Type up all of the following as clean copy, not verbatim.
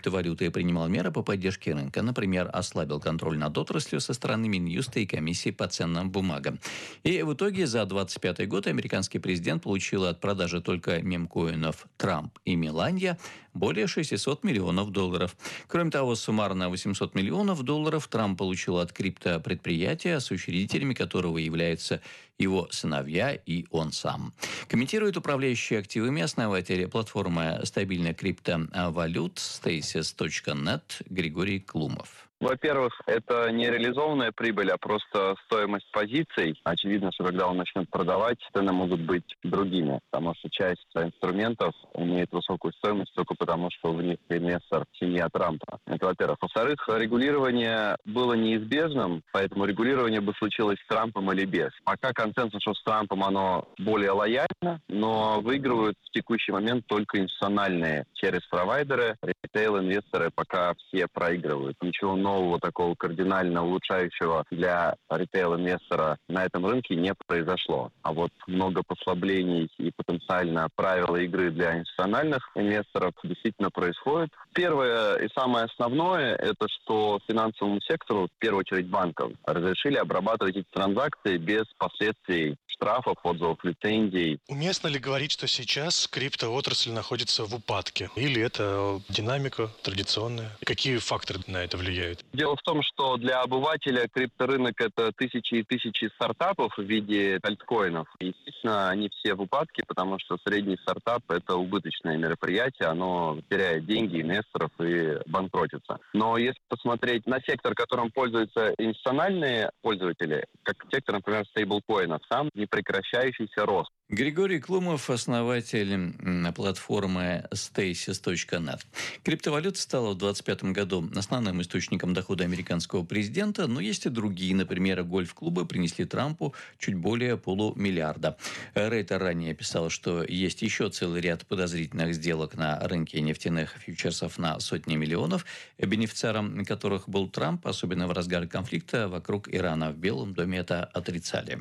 криптовалюты принимал меры по поддержке рынка. Например, ослабил контроль над отраслью со стороны Минюста и комиссии по ценным бумагам. И в итоге за 2025 год американский президент получил от продажи только мемкоинов Трамп и Меланья более $600 миллионов. Кроме того, суммарно $800 миллионов Трамп получил от криптопредприятия, соучредителями которого являются его сыновья и он сам. Комментирует управляющий активами основатель платформы стабильных криптовалют Stasis.net Григорий Клумов. Во-первых, это не реализованная прибыль, а просто стоимость позиций. Очевидно, что когда он начнет продавать, цены могут быть другими, потому что часть инструментов имеет высокую стоимость только потому, что в них инвестор семья Трампа. Это во-первых. Во-вторых, регулирование было неизбежным, поэтому регулирование бы случилось с Трампом или без. Пока консенсус, что с Трампом оно более лояльно, но выигрывают в текущий момент только институциональные сервис-провайдеры, ритейл-инвесторы пока все проигрывают. Ничего нового такого кардинально улучшающего для ритейл-инвестора на этом рынке не произошло. А вот много послаблений и потенциально правила игры для институциональных инвесторов действительно происходит. Первое и самое основное, это что финансовому сектору, в первую очередь банкам, разрешили обрабатывать эти транзакции без последствий штрафов, отзывов, лицензий. Уместно ли говорить, что сейчас криптоотрасль находится в упадке? Или это динамика традиционная? Какие факторы на это влияют? Дело в том, что для обывателя крипторынок это тысячи и тысячи стартапов в виде альткоинов. Естественно, они все в упадке, потому что средний стартап – это убыточное мероприятие, оно теряет деньги инвесторов и банкротится. Но если посмотреть на сектор, которым пользуются институциональные пользователи, как сектор, например, стейблкоинов, там непрекращающийся рост. Григорий Клумов, основатель платформы Stasis.net. Криптовалюта стала в 2025 году основным источником дохода американского президента, но есть и другие. Например, гольф-клубы принесли Трампу чуть более $500 миллиона. Рейтер ранее писал, что есть еще целый ряд подозрительных сделок на рынке нефтяных фьючерсов на сотни миллионов, бенефициаром которых был Трамп, особенно в разгар конфликта вокруг Ирана. В Белом доме это отрицали.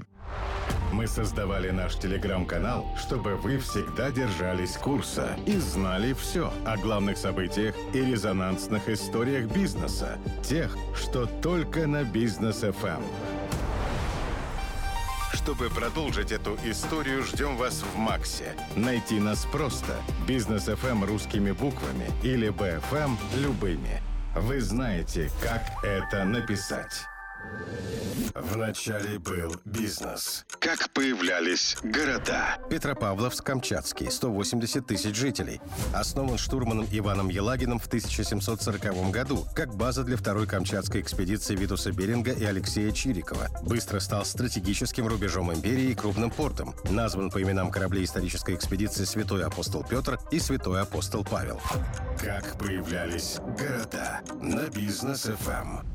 Мы создавали наш телеграм-канал, чтобы вы всегда держались курса и знали все о главных событиях и резонансных историях бизнеса. Тех, что только на Бизнес FM. Чтобы продолжить эту историю, ждем вас в Максе. Найти нас просто. Бизнес FM русскими буквами или BFM любыми. Вы знаете, как это написать. Вначале был бизнес. Как появлялись города? Петропавловск-Камчатский, 180 тысяч жителей. Основан штурманом Иваном Елагиным в 1740 году, как база для второй камчатской экспедиции Витуса Беринга и Алексея Чирикова. Быстро стал стратегическим рубежом империи и крупным портом. Назван по именам кораблей исторической экспедиции Святой Апостол Петр и Святой Апостол Павел. Как появлялись города? На Бизнес FM.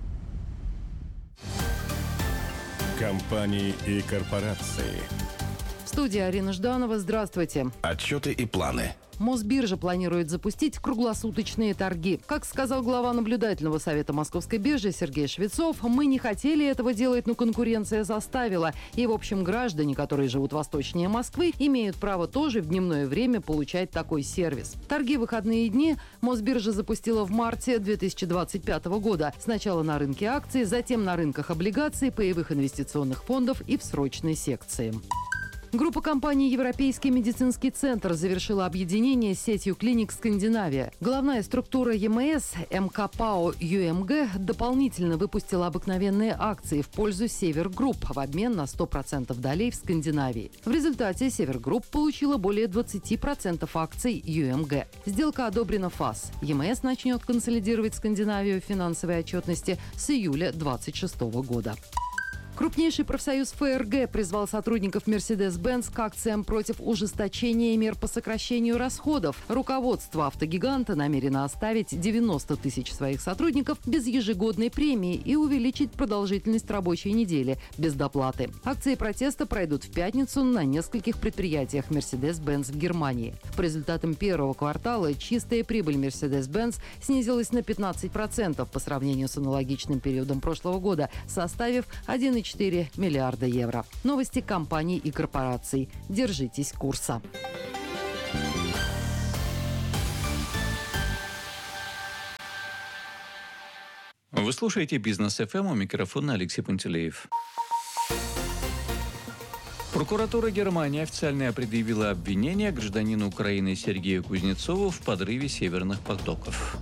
Компании и корпорации. В студии Арина Жданова. Здравствуйте. Отчеты и планы. Мосбиржа планирует запустить круглосуточные торги. Как сказал глава наблюдательного совета Московской биржи Сергей Швецов, мы не хотели этого делать, но конкуренция заставила. И, в общем, граждане, которые живут восточнее Москвы, имеют право тоже в дневное время получать такой сервис. Торги в выходные дни Мосбиржа запустила в марте 2025 года. Сначала на рынке акций, затем на рынках облигаций, паевых инвестиционных фондов и в срочной секции. Группа компаний «Европейский медицинский центр» завершила объединение с сетью клиник «Скандинавия». Главная структура ЕМС МК-ПАО ЮМГ дополнительно выпустила обыкновенные акции в пользу «Север Групп» в обмен на 100% долей в Скандинавии. В результате «Север Групп» получила более 20% акций ЮМГ. Сделка одобрена ФАС. ЕМС начнет консолидировать Скандинавию в финансовой отчетности с июля 2026 года. Крупнейший профсоюз ФРГ призвал сотрудников Mercedes-Benz к акциям против ужесточения мер по сокращению расходов. Руководство автогиганта намерено оставить 90 тысяч своих сотрудников без ежегодной премии и увеличить продолжительность рабочей недели без доплаты. Акции протеста пройдут в пятницу на нескольких предприятиях Mercedes-Benz в Германии. По результатам первого квартала чистая прибыль Mercedes-Benz снизилась на 15% по сравнению с аналогичным периодом прошлого года, составив 1,4 миллиарда евро. Новости компаний и корпораций. Держитесь курса. Вы слушаете «Бизнес ФМ», у микрофона Алексей Пантелеев. Прокуратура Германии официально предъявила обвинение гражданину Украины Сергею Кузнецову в подрыве северных потоков.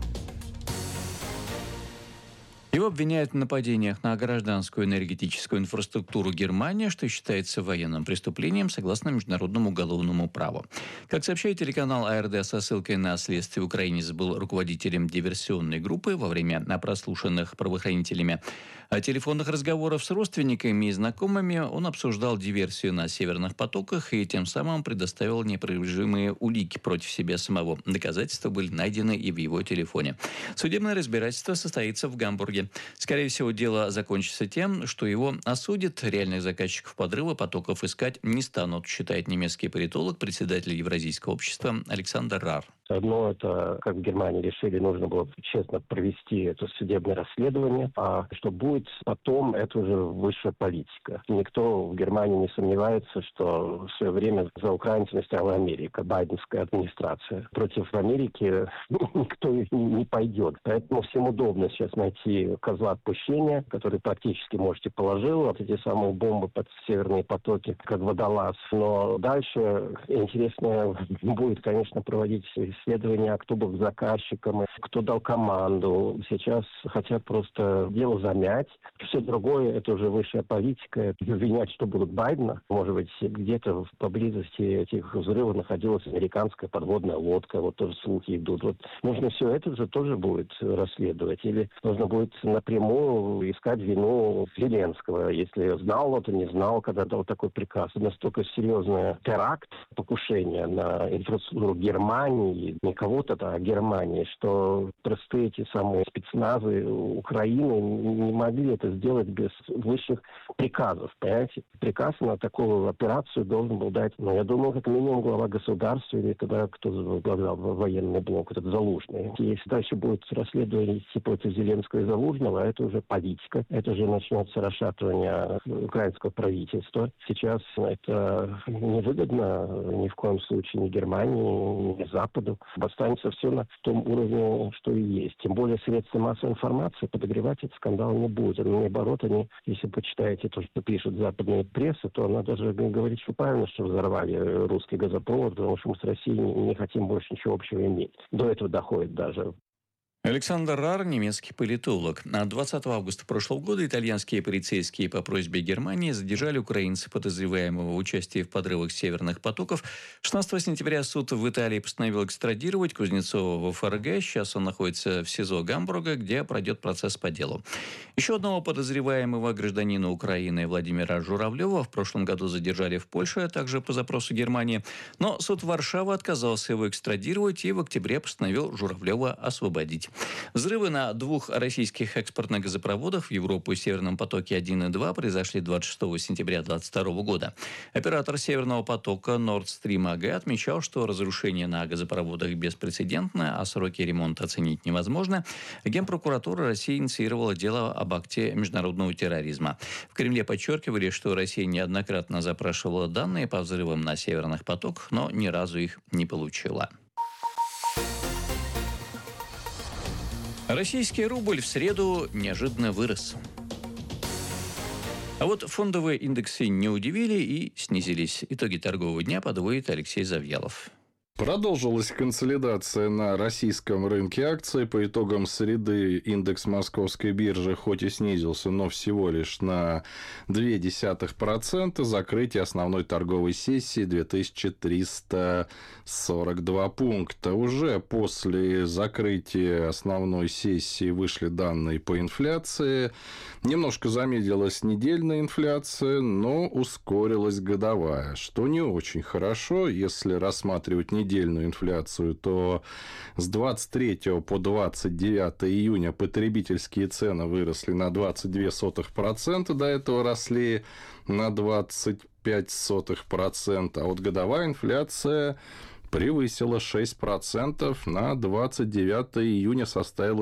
Его обвиняют в нападениях на гражданскую энергетическую инфраструктуру Германии, что считается военным преступлением согласно международному уголовному праву. Как сообщает телеканал АРД со ссылкой на следствие, украинец был руководителем диверсионной группы. Во время прослушанных правоохранителями телефонных разговоров с родственниками и знакомыми он обсуждал диверсию на северных потоках и тем самым предоставил неопровержимые улики против себя самого. Доказательства были найдены и в его телефоне. Судебное разбирательство состоится в Гамбурге. Скорее всего, дело закончится тем, что его осудят. Реальных заказчиков подрыва потоков искать не станут, считает немецкий политолог, председатель Евразийского общества Александр Рар. Одно, это, как в Германии решили, нужно было честно провести это судебное расследование. А что будет потом, это уже высшая политика. Никто в Германии не сомневается, что в свое время за украинцами стояла Америка, байденская администрация. Против Америки никто не пойдет. Поэтому всем удобно сейчас найти козла отпущения, который практически, можете, положил вот эти самые бомбы под северные потоки, как водолаз. Но дальше интересно будет, конечно, проводить исследования, кто был заказчиком, кто дал команду. Сейчас хотят просто дело замять. Все другое, это уже высшая политика. Обвинять, что было Байдена. Может быть, где-то поблизости этих взрывов находилась американская подводная лодка. Вот тоже слухи идут. Вот нужно все это же тоже будет расследовать. Или нужно будет напрямую искать вину Зеленского. Если знал, это не знал, когда дал такой приказ. Настолько серьезный теракт, покушение на инфраструктуру Германии, не кого-то, а Германии, что простые эти самые спецназы Украины не могли это сделать без высших приказов, понимаете? Приказ на такую операцию должен был дать, я думаю, как минимум глава государства или тогда кто возглавлял военный блок, этот Залужный. Если дальше будет расследование против Зеленского и Залужного, это уже политика, это уже начнется расшатывание украинского правительства. Сейчас это невыгодно ни в коем случае ни Германии, ни Западу. Останется все на том уровне, что и есть. Тем более средства массовой информации подогревать этот скандал не будет. Наоборот, они, если почитаете то, что пишет западная пресса, то она даже говорит, что правильно, что взорвали русский газопровод, потому что мы с Россией не хотим больше ничего общего иметь. До этого доходит даже. Александр Рар, немецкий политолог. 20 августа прошлого года итальянские полицейские по просьбе Германии задержали украинца, подозреваемого в участии в подрывах северных потоков. 16 сентября суд в Италии постановил экстрадировать Кузнецова в ФРГ. Сейчас он находится в СИЗО Гамбурга, где пройдет процесс по делу. Еще одного подозреваемого, гражданина Украины Владимира Журавлева, в прошлом году задержали в Польше, а также по запросу Германии. Но суд Варшавы отказался его экстрадировать и в октябре постановил Журавлева освободить. Взрывы на 2 российских экспортных газопроводах в Европу «Северном потоке-1» и «2» произошли 26 сентября 2022 года. Оператор «Северного потока» Nord Stream AG отмечал, что разрушение на газопроводах беспрецедентно, а сроки ремонта оценить невозможно. Генпрокуратура России инициировала дело об акте международного терроризма. В Кремле подчеркивали, что Россия неоднократно запрашивала данные по взрывам на «Северных потоках», но ни разу их не получила. Российский рубль в среду неожиданно вырос. А вот фондовые индексы не удивили и снизились. Итоги торгового дня подводит Алексей Завьялов. Продолжилась консолидация на российском рынке акций. По итогам среды индекс московской биржи хоть и снизился, но всего лишь на 0,2%. Закрытие основной торговой сессии 2342 пункта. Уже после закрытия основной сессии вышли данные по инфляции. Немножко замедлилась недельная инфляция, но ускорилась годовая, что не очень хорошо. Если рассматривать недельную инфляцию, то с 23 по 29 июня потребительские цены выросли на 0,22%, до этого росли на 0,25%, а вот годовая инфляция превысила 6%, на 29 июня составила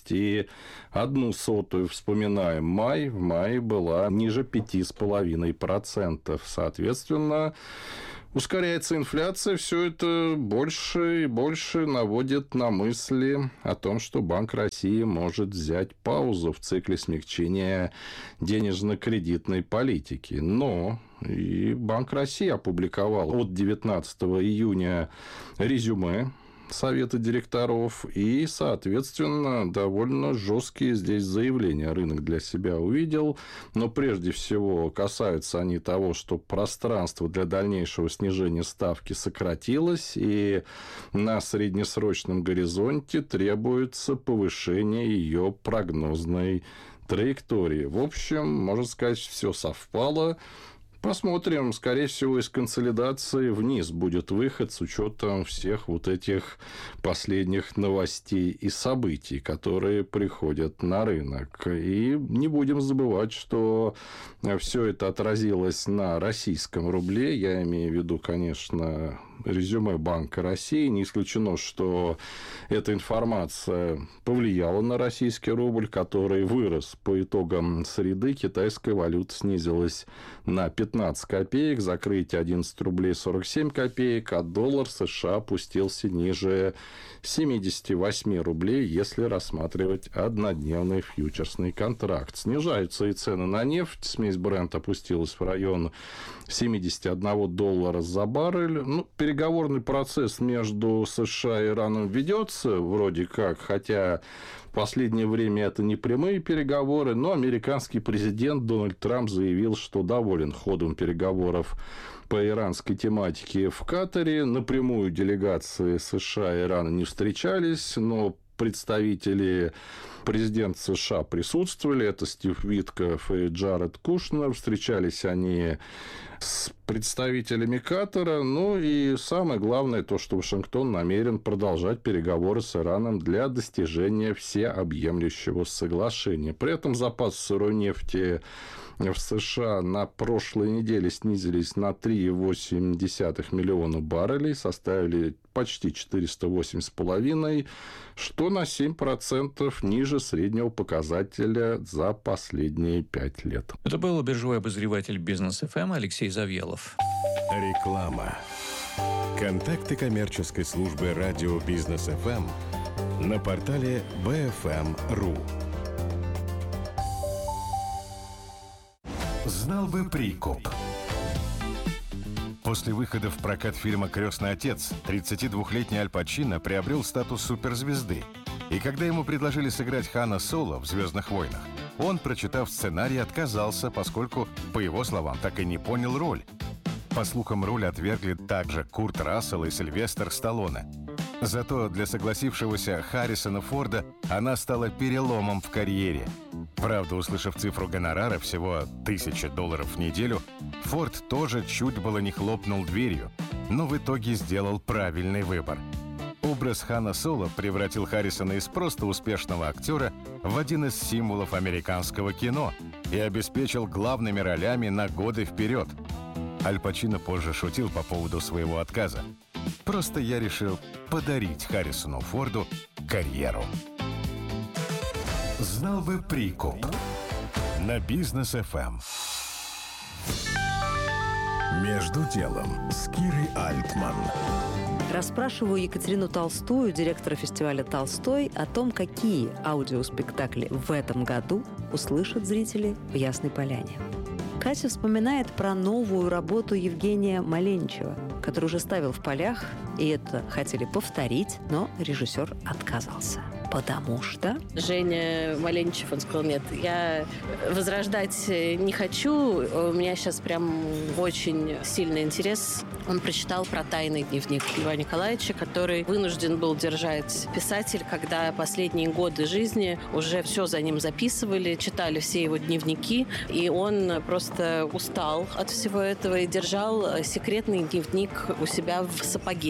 6,1%. Вспоминаем май. В мае была ниже 5,5%. Соответственно, ускоряется инфляция, все это больше и больше наводит на мысли о том, что Банк России может взять паузу в цикле смягчения денежно-кредитной политики. Но и Банк России опубликовал от 19 июня резюме Совета директоров и, соответственно, довольно жесткие здесь заявления рынок для себя увидел. Но прежде всего касаются они того, что пространство для дальнейшего снижения ставки сократилось, и на среднесрочном горизонте требуется повышение ее прогнозной траектории. В общем, можно сказать, все совпало. Посмотрим. Скорее всего, из консолидации вниз будет выход с учетом всех вот этих последних новостей и событий, которые приходят на рынок. И не будем забывать, что все это отразилось на российском рубле. Я имею в виду, конечно, резюме Банка России. Не исключено, что эта информация повлияла на российский рубль, который вырос по итогам среды. Китайская валюта снизилась на 15 копеек, закрытие 11 рублей 47 копеек, а доллар США опустился ниже 78 рублей, если рассматривать однодневный фьючерсный контракт. Снижаются и цены на нефть. Смесь Brent опустилась в район $71 за баррель. Переговорный процесс между США и Ираном ведется вроде как, хотя в последнее время это не прямые переговоры, но американский президент Дональд Трамп заявил, что доволен ходом переговоров по иранской тематике в Катаре. Напрямую делегации США и Ирана не встречались, но представители президента США присутствовали. Это Стив Витков и Джаред Кушнер. Встречались они с представителями Катара. Ну и самое главное, то, что Вашингтон намерен продолжать переговоры с Ираном для достижения всеобъемлющего соглашения. При этом запасы сырой нефти в США на прошлой неделе снизились на 3,8 миллиона баррелей, составили почти 408,5, что на 7% ниже среднего показателя за последние 5 лет. Это был биржевой обозреватель Бизнес ФМ Алексей Завьялов. Реклама. Контакты коммерческой службы радио Бизнес ФМ на портале bfm.ru. Знал бы прикуп. После выхода в прокат фильма «Крестный отец» 32-летний Аль Пачино приобрел статус суперзвезды. И когда ему предложили сыграть Хана Соло в «Звездных войнах», он, прочитав сценарий, отказался, поскольку, по его словам, так и не понял роль. По слухам, роль отвергли также Курт Рассел и Сильвестр Сталлоне. Зато для согласившегося Харрисона Форда она стала переломом в карьере. Правда, услышав цифру гонорара всего $1000 в неделю, Форд тоже чуть было не хлопнул дверью, но в итоге сделал правильный выбор. Образ Хана Соло превратил Харрисона из просто успешного актера в один из символов американского кино и обеспечил главными ролями на годы вперед. Аль Пачино позже шутил по поводу своего отказа. «Просто я решил подарить Харрисону Форду карьеру». Знал бы прикуп. На Бизнес ФМ. Между делом с Кирой Альтман. Расспрашиваю Екатерину Толстую, директора фестиваля «Толстой», о том, какие аудиоспектакли в этом году услышат зрители в Ясной Поляне. Катя вспоминает про новую работу Евгения Маленчева, который уже ставил в полях, и это хотели повторить, но режиссер отказался. Потому что... Женя Маленчев, он сказал, нет, я возрождать не хочу, у меня сейчас прям очень сильный интерес. Он прочитал про тайный дневник Льва Николаевича, который вынужден был держать писатель, когда последние годы жизни уже все за ним записывали, читали все его дневники, и он просто устал от всего этого и держал секретный дневник у себя в сапоге.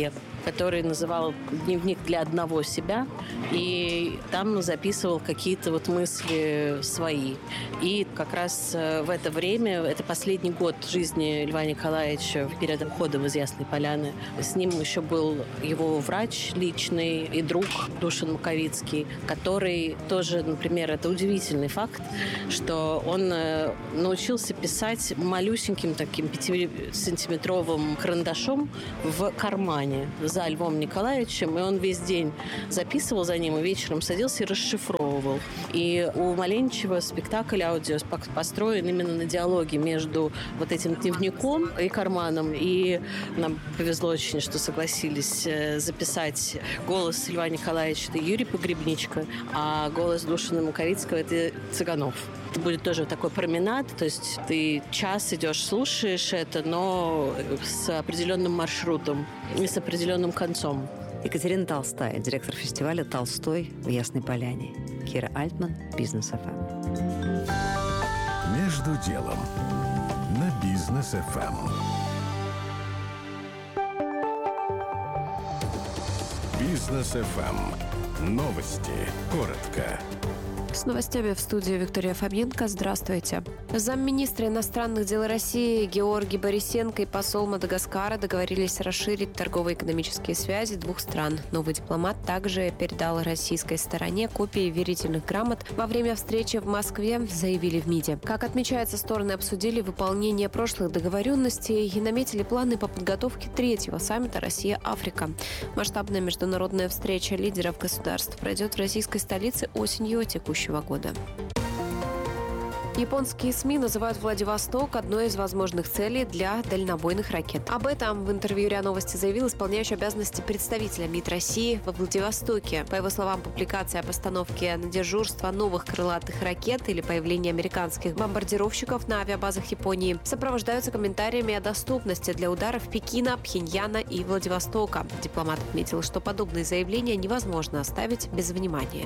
который называл «Дневник для одного себя», и там записывал какие-то вот мысли свои. И как раз в это время, это последний год жизни Льва Николаевича перед уходом из Ясной Поляны, с ним еще был его врач личный и друг Душан Маковицкий, который тоже, например, это удивительный факт, что он научился писать малюсеньким таким 5-сантиметровым карандашом в кармане за Львом Николаевичем, и он весь день записывал за ним, и вечером садился и расшифровывал. И у Маленичева спектакль аудио построен именно на диалоге между вот этим дневником и карманом, и нам повезло очень, что согласились записать голос Льва Николаевича, это Юрий Погребничка, а голос Душана Маковицкого — это Цыганов. Это будет тоже такой променад, то есть ты час идешь, слушаешь это, но с определенным маршрутом и с определенным концом. Екатерина Толстая, директор фестиваля «Толстой» в Ясной Поляне. Кира Альтман, Бизнес ФМ. Между делом на Бизнес ФМ. Бизнес ФМ. Новости. Коротко. С новостями в студии Виктория Фоминка. Здравствуйте. Замминистра иностранных дел России Георгий Борисенко и посол Мадагаскара договорились расширить торгово-экономические связи двух стран. Новый дипломат также передал российской стороне копии верительных грамот во время встречи в Москве, заявили в МИДе. Как отмечается, стороны обсудили выполнение прошлых договоренностей и наметили планы по подготовке третьего саммита «Россия-Африка». Масштабная международная встреча лидеров государств пройдет в российской столице осенью текущего года. Японские СМИ называют Владивосток одной из возможных целей для дальнобойных ракет. Об этом в интервью РИА Новости заявил исполняющий обязанности представителя МИД России во Владивостоке. По его словам, публикация о постановке на дежурство новых крылатых ракет или появление американских бомбардировщиков на авиабазах Японии сопровождаются комментариями о доступности для ударов Пекина, Пхеньяна и Владивостока. Дипломат отметил, что подобные заявления невозможно оставить без внимания.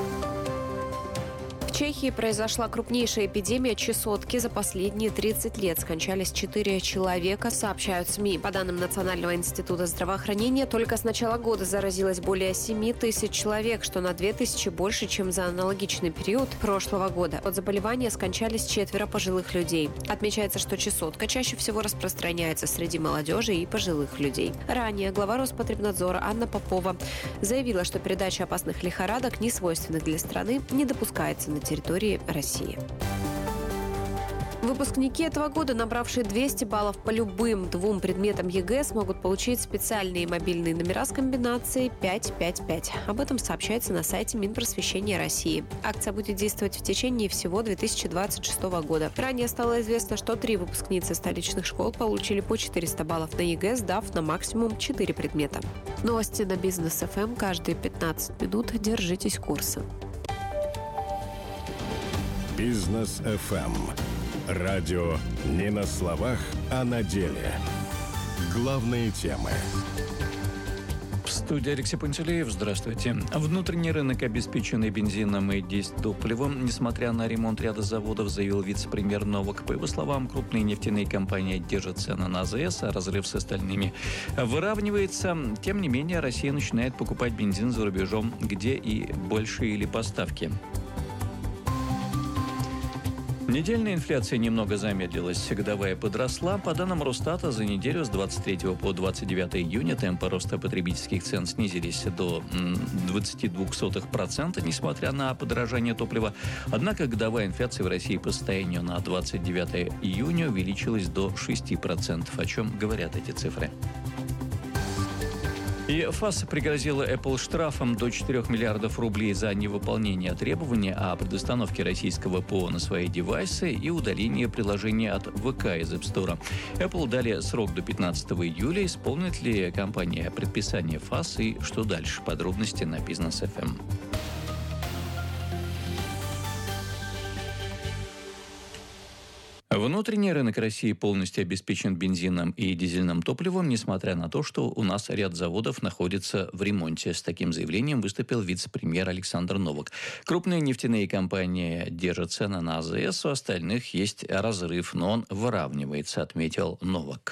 В Чехии произошла крупнейшая эпидемия чесотки за последние 30 лет. Скончались 4 человека, сообщают СМИ. По данным Национального института здравоохранения, только с начала года заразилось более 7 тысяч человек, что на 2 тысячи больше, чем за аналогичный период прошлого года. От заболевания скончались 4 пожилых людей. Отмечается, что чесотка чаще всего распространяется среди молодежи и пожилых людей. Ранее глава Роспотребнадзора Анна Попова заявила, что передача опасных лихорадок, не свойственных для страны, не допускается на территории России. Выпускники этого года, набравшие 200 баллов по любым 2 предметам ЕГЭ, смогут получить специальные мобильные номера с комбинацией 555. Об этом сообщается на сайте Минпросвещения России. Акция будет действовать в течение всего 2026 года. Ранее стало известно, что 3 выпускницы столичных школ получили по 400 баллов на ЕГЭ, сдав на максимум 4 предмета. Новости на Бизнес ФМ каждые 15 минут. Держитесь курса. Бизнес ФМ. Радио не на словах, а на деле. Главные темы. В студии Алексей Пантелеев. Здравствуйте. Внутренний рынок, обеспеченный бензином и дизтопливом, несмотря на ремонт ряда заводов, заявил вице-премьер Новак. По его словам, крупные нефтяные компании держат цены на АЗС, а разрыв с остальными выравнивается. Тем не менее, Россия начинает покупать бензин за рубежом, где и большие ли поставки. Недельная инфляция немного замедлилась, годовая подросла. По данным Росстата, за неделю с 23 по 29 июня темпы роста потребительских цен снизились до 0,22%, несмотря на подорожание топлива. Однако годовая инфляция в России по состоянию на 29 июня увеличилась до 6%. О чем говорят эти цифры? И ФАС пригрозила Apple штрафом до 4 миллиардов рублей за невыполнение требования о предустановке российского ПО на свои девайсы и удаление приложения от ВК из App Store. Apple дали срок до 15 июля. Исполнит ли компания предписание ФАС и что дальше? Подробности на Бизнес ФМ. Внутренний рынок России полностью обеспечен бензином и дизельным топливом, несмотря на то, что у нас ряд заводов находится в ремонте. С таким заявлением выступил вице-премьер Александр Новак. Крупные нефтяные компании держат цены на АЗС, у остальных есть разрыв, но он выравнивается, отметил Новак.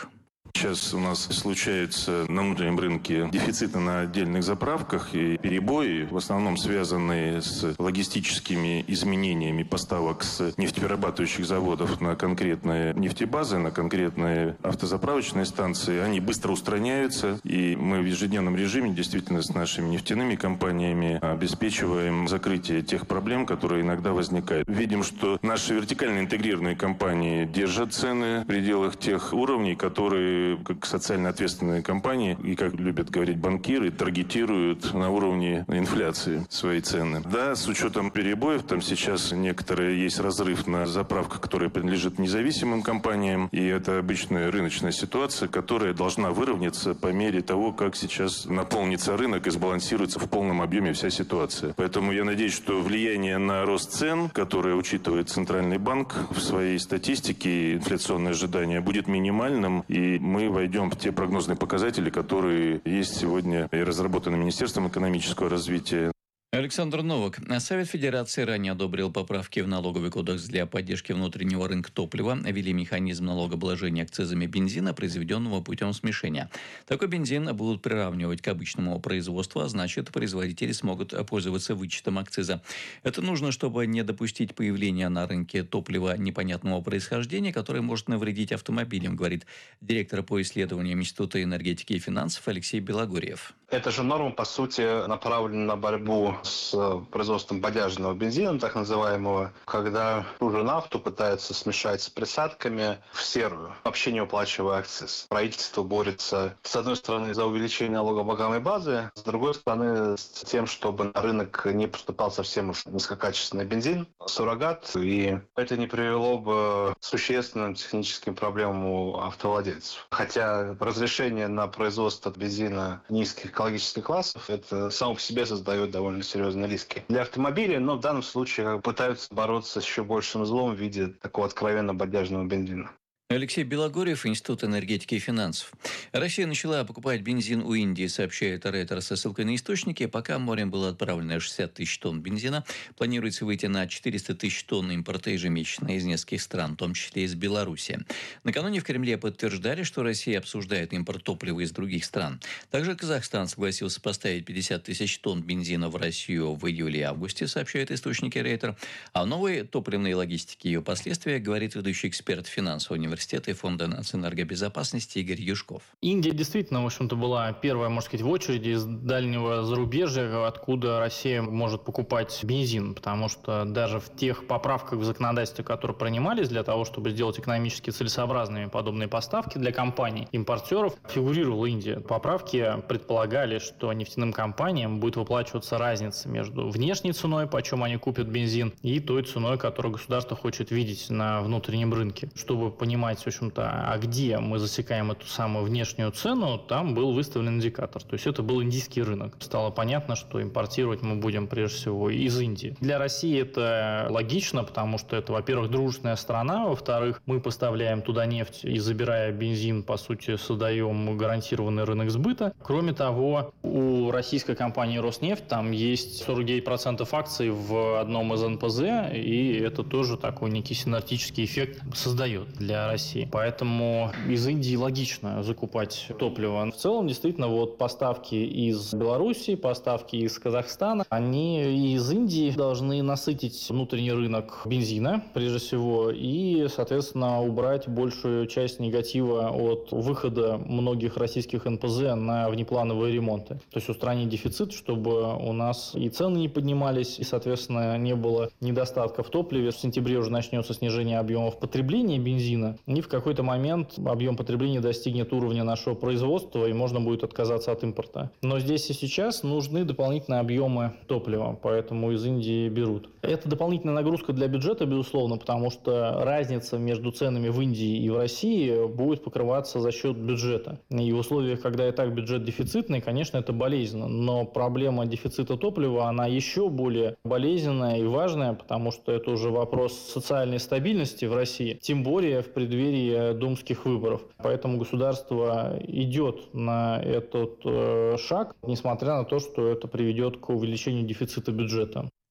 Сейчас у нас случается на внутреннем рынке дефициты на отдельных заправках и перебои, в основном связанные с логистическими изменениями поставок с нефтеперерабатывающих заводов на конкретные нефтебазы, на конкретные автозаправочные станции. Они быстро устраняются, и мы в ежедневном режиме действительно с нашими нефтяными компаниями обеспечиваем закрытие тех проблем, которые иногда возникают. Видим, что наши вертикально интегрированные компании держат цены в пределах тех уровней, которые как социально ответственные компании и, как любят говорить банкиры, таргетируют на уровне инфляции свои цены. Да, с учетом перебоев, там сейчас есть разрыв на заправках, которые принадлежат независимым компаниям, и это обычная рыночная ситуация, которая должна выровняться по мере того, как сейчас наполнится рынок и сбалансируется в полном объеме вся ситуация. Поэтому я надеюсь, что влияние на рост цен, которое учитывает Центральный банк в своей статистике, инфляционное ожидание будет минимальным, и мы войдем в те прогнозные показатели, которые есть сегодня и разработаны Министерством экономического развития. Александр Новак. Совет Федерации ранее одобрил поправки в налоговый кодекс для поддержки внутреннего рынка топлива, ввели механизм налогообложения акцизами бензина, произведенного путем смешения. Такой бензин будут приравнивать к обычному производству, а значит, производители смогут пользоваться вычетом акциза. Это нужно, чтобы не допустить появления на рынке топлива непонятного происхождения, которое может навредить автомобилям, говорит директор по исследованиям Института энергетики и финансов Алексей Белогорьев. Эта же норма, по сути, направлена на борьбу с производством бодяжного бензина, так называемого, когда ту же нафту пытаются смешать с присадками в серую, вообще не уплачивая акциз. Правительство борется, с одной стороны, за увеличение налогооблагаемой базы, с другой стороны, с тем, чтобы на рынок не поступал совсем уж низкокачественный бензин, суррогат, и это не привело бы к существенным техническим проблемам у автовладельцев. Хотя разрешение на производство бензина низких экологических классов, это само по себе создает довольно серьезные риски для автомобиля, но в данном случае пытаются бороться с еще большим злом в виде такого откровенно бодяжного бензина. Алексей Белогорьев, Институт энергетики и финансов. Россия начала покупать бензин у Индии, сообщает Рейтер со ссылкой на источники. Пока морем было отправлено 60 тысяч тонн бензина. Планируется выйти на 400 тысяч тонн импорта ежемесячно из нескольких стран, в том числе из Беларуси. Накануне в Кремле подтверждали, что Россия обсуждает импорт топлива из других стран. Также Казахстан согласился поставить 50 тысяч тонн бензина в Россию в июле и августе, сообщают источники Рейтер. О новой топливной логистике и ее последствиях говорит ведущий эксперт финансового университета и Фонда нацэнергобезопасности Игорь Юшков. Индия действительно, в общем-то, была первая, можно сказать, в очереди из дальнего зарубежья, откуда Россия может покупать бензин, потому что даже в тех поправках в законодательстве, которые принимались для того, чтобы сделать экономически целесообразными подобные поставки для компаний, импортеров, фигурировала Индия. Поправки предполагали, что нефтяным компаниям будет выплачиваться разница между внешней ценой, почем они купят бензин, и той ценой, которую государство хочет видеть на внутреннем рынке. Чтобы понимать, в общем-то, а где мы засекаем эту самую внешнюю цену, там был выставлен индикатор. То есть это был индийский рынок. Стало понятно, что импортировать мы будем прежде всего из Индии. Для России это логично, потому что это, во-первых, дружественная страна, во-вторых, мы поставляем туда нефть и, забирая бензин, по сути, создаем гарантированный рынок сбыта. Кроме того, у российской компании «Роснефть» там есть 49% акций в одном из НПЗ, и это тоже такой некий синергетический эффект создает для России. Поэтому из Индии логично закупать топливо. В целом, действительно, вот поставки из Беларуси, поставки из Казахстана, они из Индии должны насытить внутренний рынок бензина, прежде всего, и, соответственно, убрать большую часть негатива от выхода многих российских НПЗ на внеплановые ремонты. То есть устранить дефицит, чтобы у нас и цены не поднимались, и, соответственно, не было недостатка в топливе. В сентябре уже начнется снижение объемов потребления бензина, и в какой-то момент объем потребления достигнет уровня нашего производства, и можно будет отказаться от импорта. Но здесь и сейчас нужны дополнительные объемы топлива, поэтому из Индии берут. Это дополнительная нагрузка для бюджета, безусловно, потому что разница между ценами в Индии и в России будет покрываться за счет бюджета. И в условиях, когда и так бюджет дефицитный, конечно, это болезненно. Но проблема дефицита топлива, она еще более болезненная и важная, потому что это уже вопрос социальной стабильности в России, тем более в преддверии думских выборов. Поэтому государство идет на этот шаг, несмотря на то, что это приведет к увеличению дефицита бюджета.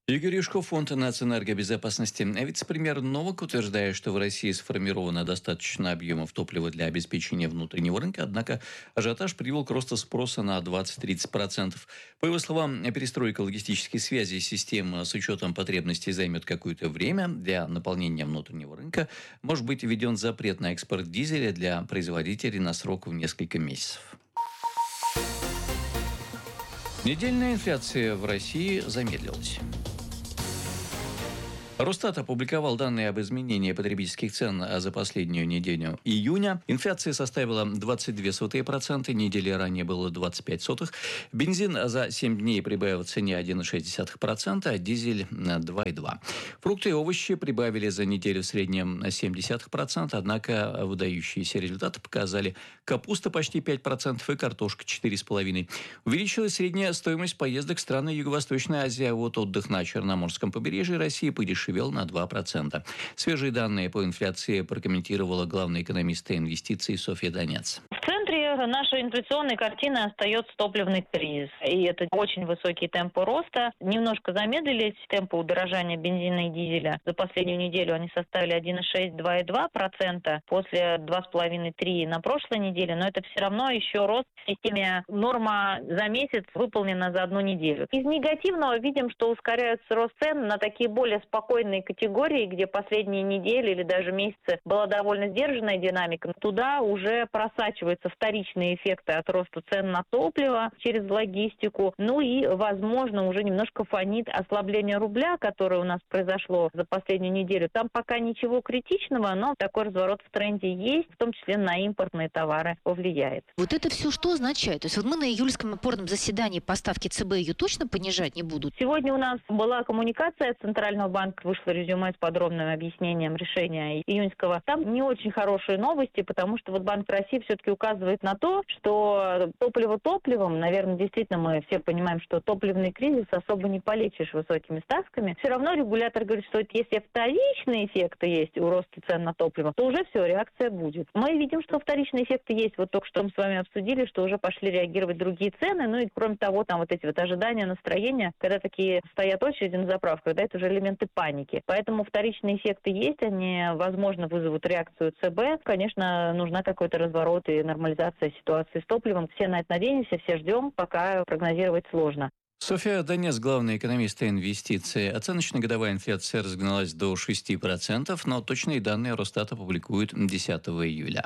Игорь Юшков, Фонд нацэнергобезопасности. Вице-премьер Новак утверждает, что в России сформировано достаточно объемов топлива для обеспечения внутреннего рынка, однако ажиотаж привел к росту спроса на 20-30%. По его словам, перестройка логистической связи системы с учетом потребностей займет какое-то время. Для наполнения внутреннего рынка может быть введен запрет на экспорт дизеля для производителей на срок в несколько месяцев. Недельная инфляция в России замедлилась. Росстат опубликовал данные об изменении потребительских цен за последнюю неделю июня. Инфляция составила 22%, недели ранее было 25%. Бензин за 7 дней прибавил в цене 1,6%, а дизель 2,2%. Фрукты и овощи прибавили за неделю в среднем 0,7%, однако выдающиеся результаты показали капуста почти 5% и картошка 4,5%. Увеличилась средняя стоимость поездок в страны Юго-Восточной Азии, а вот отдых на Черноморском побережье России подешевел на 2%. Свежие данные по инфляции прокомментировала главный экономист инвестиций Софья Донец. В центре нашей инфляционной картины остается топливный кризис. И это очень высокие темпы роста. Немножко замедлились темпы удорожания бензина и дизеля. За последнюю неделю они составили 1,6-2,2%. После 2,5-3% на прошлой неделе. Но это все равно еще рост в системе. Норма за месяц выполнена за одну неделю. Из негативного видим, что ускоряется рост цен на такие более спокойные категории, где последние недели или даже месяцы была довольно сдержанная динамика. Туда уже просачиваются вторичные эффекты от роста цен на топливо через логистику. Ну и, возможно, уже немножко фонит ослабление рубля, которое у нас произошло за последнюю неделю. Там пока ничего критичного, но такой разворот в тренде есть, в том числе на импортные товары повлияет. Вот это все что означает? То есть вот мы на июльском опорном заседании по ставке ЦБ ее точно понижать не будут? Сегодня у нас была коммуникация Центрального банка, вышло резюме с подробным объяснением решения июньского. Там не очень хорошие новости, потому что вот Банк России все-таки указывает на то, что топливо топливом, наверное, действительно мы все понимаем, что топливный кризис особо не полечишь высокими ставками. Все равно регулятор говорит, что если вторичные эффекты есть у роста цен на топливо, то уже все, реакция будет. Мы видим, что вторичные эффекты есть. Вот только что мы с вами обсудили, что уже пошли реагировать другие цены. Ну и кроме того, там вот эти вот ожидания, настроения, когда такие стоят очереди на заправках, да, это уже элементы паники. Поэтому вторичные эффекты есть, они, возможно, вызовут реакцию ЦБ. Конечно, нужна какой-то разворот и нормализация ситуации с топливом. Все на это надеемся, все ждем, пока прогнозировать сложно. Софья Донец, главный экономист инвестиций. Оценочная годовая инфляция разгналась до 6%, но точные данные Росстат опубликуют 10 июля.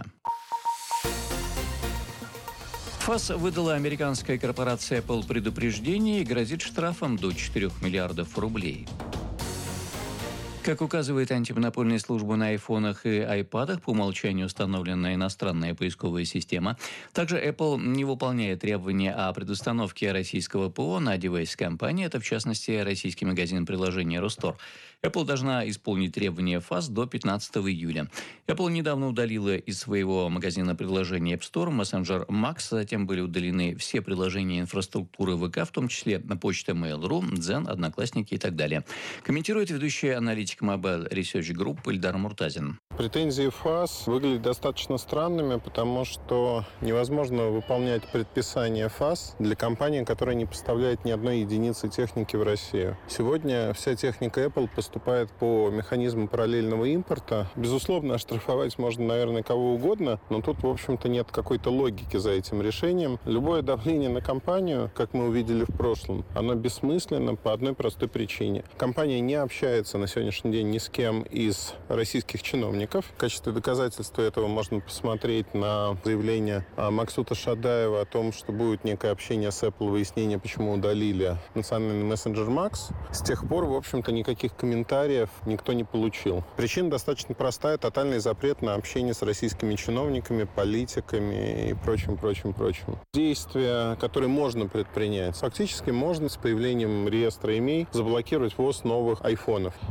ФАС выдала американская корпорация Apple предупреждение и грозит штрафом до 4 миллиардов рублей. Как указывает антимонопольная служба, на айфонах и айпадах по умолчанию установлена иностранная поисковая система. Также Apple не выполняет требования о предустановке российского ПО на девайс компании. Это, в частности, российский магазин приложения Ростор. Apple должна исполнить требования ФАС до 15 июля. Apple недавно удалила из своего магазина приложения App Store мессенджер Max. Затем были удалены все приложения инфраструктуры ВК, в том числе почта Mail.ru, Дзен, Одноклассники и так далее. Комментирует ведущий аналитик Mobile Research Group Ильдар Муртазин. Претензии ФАС выглядят достаточно странными, потому что невозможно выполнять предписания ФАС для компании, которая не поставляет ни одной единицы техники в Россию. Сегодня вся техника Apple поступает по механизму параллельного импорта. Безусловно, оштрафовать можно, наверное, кого угодно, но тут, в общем-то, нет какой-то логики за этим решением. Любое давление на компанию, как мы увидели в прошлом, оно бессмысленно по одной простой причине. Компания не общается на сегодняшний день ни с кем из российских чиновников. В качестве доказательства этого можно посмотреть на заявление Максута Шадаева о том, что будет некое общение с Apple, выяснение, почему удалили национальный мессенджер Max. С тех пор, в общем-то, никаких комментариев никто не получил. Причина достаточно простая. Тотальный запрет на общение с российскими чиновниками, политиками и прочим. Действия, которые можно предпринять. Фактически можно с появлением реестра имей заблокировать ввоз новых айфонов. Но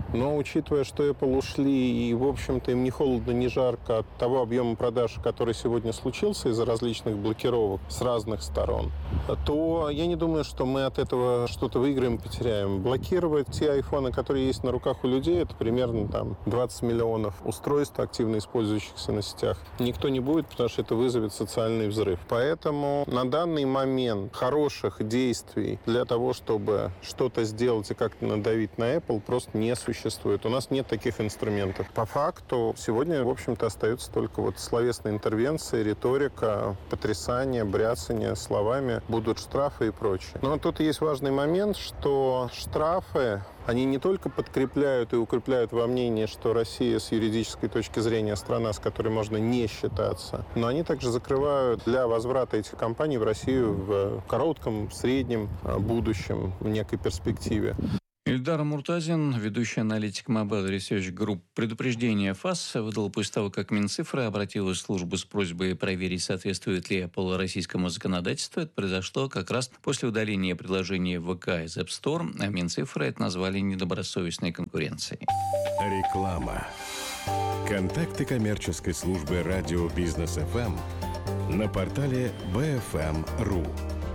учитывая, что Apple ушли, и, в общем-то, им не холодно, не жарко от того объема продаж, который сегодня случился из-за различных блокировок с разных сторон, то я не думаю, что мы от этого что-то выиграем, потеряем. Блокировать те айфоны, которые есть на руках у людей, это примерно там 20 миллионов устройств, активно использующихся на сетях. Никто не будет, потому что это вызовет социальный взрыв. Поэтому на данный момент хороших действий для того, чтобы что-то сделать и как-то надавить на Apple, просто не существует. У нас нет таких инструментов. По факту сегодня, в общем-то, остаются только вот словесные интервенции, риторика, потрясание, бряцание словами, будут штрафы и прочее. Но тут есть важный момент, что штрафы, они не только подкрепляют и укрепляют во мнении, что Россия с юридической точки зрения страна, с которой можно не считаться, но они также закрывают для возврата этих компаний в Россию в коротком, среднем будущем, в некой перспективе. Ильдар Муртазин, ведущий аналитик Mobile Research Group, предупреждение ФАС выдал после того, как Минцифра обратилась в службу с просьбой проверить, соответствует ли Apple российскому законодательству. Это произошло как раз после удаления приложения ВК из App Store, а Минцифра это назвали недобросовестной конкуренцией. Реклама. Контакты коммерческой службы радио Бизнес ФМ на портале bfm.ru.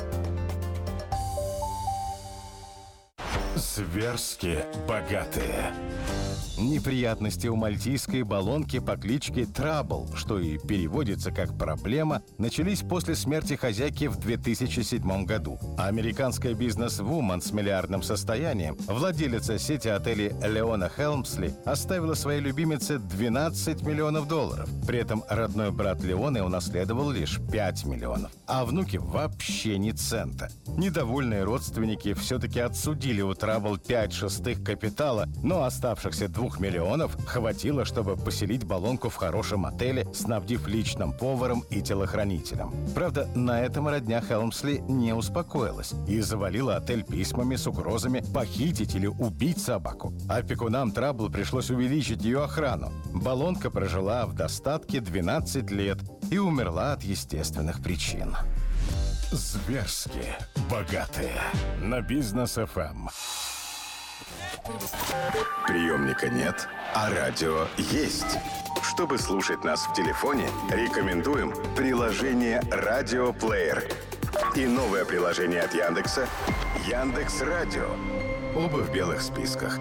Зверски богатые. Неприятности у мальтийской баллонки по кличке Трабл, что и переводится как «проблема», начались после смерти хозяйки в 2007 году. Американская бизнес-вумен с миллиардным состоянием, владелица сети отелей Леона Хелмсли, оставила своей любимице $12 миллионов. При этом родной брат Леоны унаследовал лишь $5 миллионов, а внуки вообще ни цента. Недовольные родственники все-таки отсудили у Трабл 5/6 капитала, но оставшихся $2 миллионов хватило, чтобы поселить баллонку в хорошем отеле, снабдив личным поваром и телохранителем. Правда, на этом родня Хелмсли не успокоилась и завалила отель письмами с угрозами похитить или убить собаку. Опекунам Трабл пришлось увеличить ее охрану. Баллонка прожила в достатке 12 лет и умерла от естественных причин. Зверски богатые. На Бизнес ФМ. Приемника нет, а радио есть. Чтобы слушать нас в телефоне, рекомендуем приложение «Радиоплеер» и новое приложение от Яндекса «Яндекс.Радио». Оба в белых списках.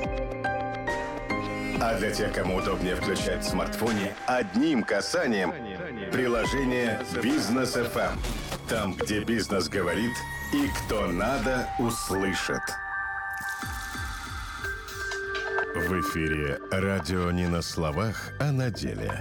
А для тех, кому удобнее включать в смартфоне одним касанием, приложение «Бизнес ФМ». Там, где бизнес говорит и кто надо, услышит. В эфире радио не на словах, а на деле.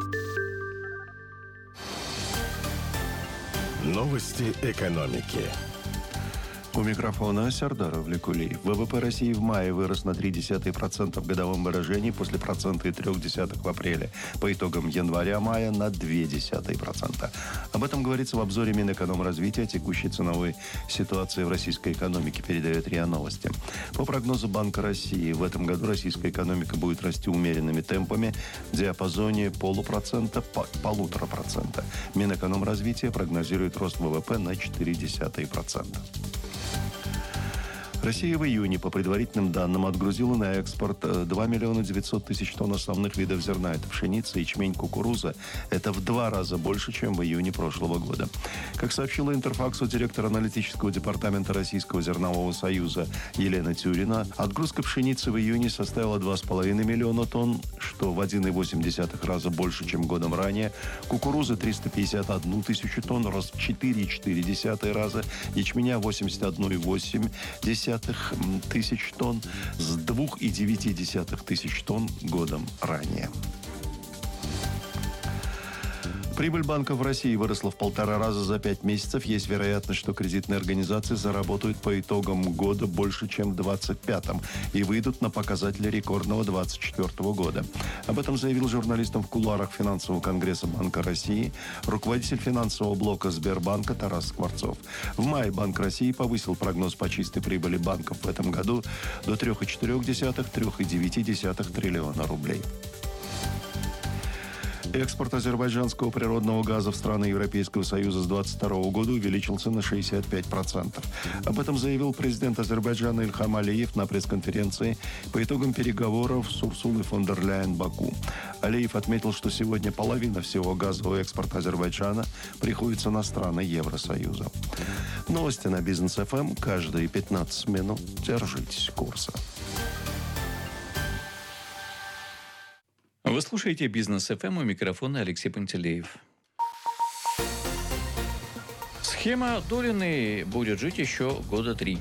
Новости экономики. У микрофона Сардаров Лекулиев. ВВП России в мае вырос на 0,3% в годовом выражении после 1,3% в апреле. По итогам января-мая на 0,2%. Об этом говорится в обзоре Минэкономразвития текущей ценовой ситуации в российской экономике, передает РИА Новости. По прогнозу Банка России, в этом году российская экономика будет расти умеренными темпами в диапазоне 0,5–1,5%. Минэкономразвития прогнозирует рост ВВП на 0,4%. Россия в июне, по предварительным данным, отгрузила на экспорт 2 900 000 тонн основных видов зерна. Это пшеница, ячмень, кукуруза. Это в 2 раза больше, чем в июне прошлого года. Как сообщила Интерфаксу директор аналитического департамента Российского зернового союза Елена Тюрина, отгрузка пшеницы в июне составила 2,5 миллиона тонн, что в 1,8 раза больше, чем годом ранее. Кукурузы 351 тысячу тонн, рост в 4,4 раза. Ячменя 81,8 тысяч тонн с 2,9 тысяч тонн годом ранее. Прибыль банков в России выросла в 1,5 раза за 5 месяцев. Есть вероятность, что кредитные организации заработают по итогам года больше, чем в 2025-м и выйдут на показатели рекордного 2024 года. Об этом заявил журналистам в кулуарах финансового конгресса Банка России руководитель финансового блока Сбербанка Тарас Скворцов. В мае Банк России повысил прогноз по чистой прибыли банков в этом году до 3,4–3,9 триллиона рублей. Экспорт азербайджанского природного газа в страны Европейского Союза с 2022 года увеличился на 65%. Об этом заявил президент Азербайджана Ильхам Алиев на пресс-конференции по итогам переговоров с Урсулой фон дер Ляйен Баку. Алиев отметил, что сегодня половина всего газового экспорта Азербайджана приходится на страны Евросоюза. Новости на Бизнес ФМ каждые 15 минут. Держитесь курса. Вы слушаете «Бизнес ФМ», у микрофона Алексей Пантелеев. Схема Долиной будет жить еще года 3.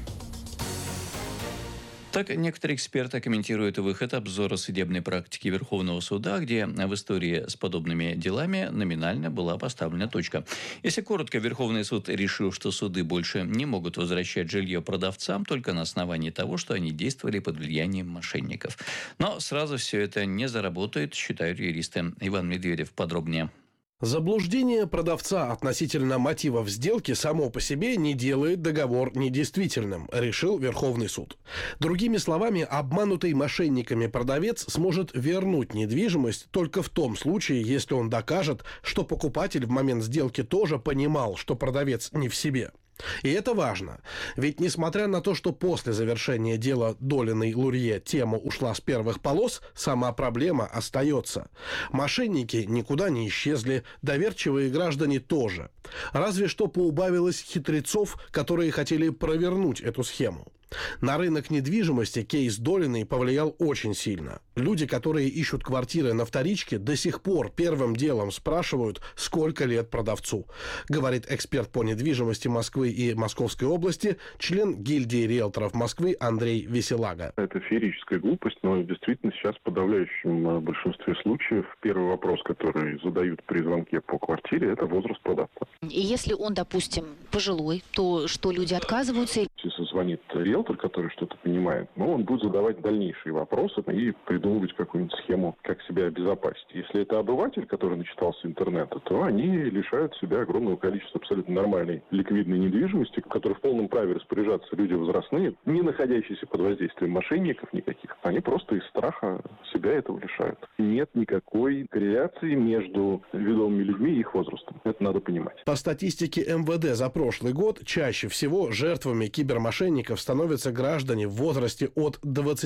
Так, некоторые эксперты комментируют выход обзора судебной практики Верховного суда, где в истории с подобными делами номинально была поставлена точка. Если коротко, Верховный суд решил, что суды больше не могут возвращать жилье продавцам только на основании того, что они действовали под влиянием мошенников. Но сразу все это не заработает, считают юристы. Иван Медведев подробнее. Заблуждение продавца относительно мотивов сделки само по себе не делает договор недействительным, решил Верховный суд. Другими словами, обманутый мошенниками продавец сможет вернуть недвижимость только в том случае, если он докажет, что покупатель в момент сделки тоже понимал, что продавец не в себе. И это важно, ведь несмотря на то, что после завершения дела Долиной Лурье тема ушла с первых полос, сама проблема остается. Мошенники никуда не исчезли, доверчивые граждане тоже. Разве что поубавилось хитрецов, которые хотели провернуть эту схему. На рынок недвижимости кейс Долиной повлиял очень сильно. Люди, которые ищут квартиры на вторичке, до сих пор первым делом спрашивают, сколько лет продавцу. Говорит эксперт по недвижимости Москвы и Московской области, член гильдии риэлторов Москвы Андрей Веселага. Это феерическая глупость, но действительно сейчас в подавляющем большинстве случаев первый вопрос, который задают при звонке по квартире, это возраст продавца. И если он, допустим, пожилой, то что люди отказываются? Если звонит риэлтор, который что-то понимает, он будет задавать дальнейшие вопросы и придумывать какую-нибудь схему, как себя обезопасить. Если это обыватель, который начитался интернета, то они лишают себя огромного количества абсолютно нормальной ликвидной недвижимости, в которой в полном праве распоряжаться люди возрастные, не находящиеся под воздействием мошенников никаких. Они просто из страха себя этого лишают. Нет никакой корреляции между ведомыми людьми и их возрастом. Это надо понимать. По статистике МВД за прошлый год чаще всего жертвами кибермошенников становятся граждане в возрасте от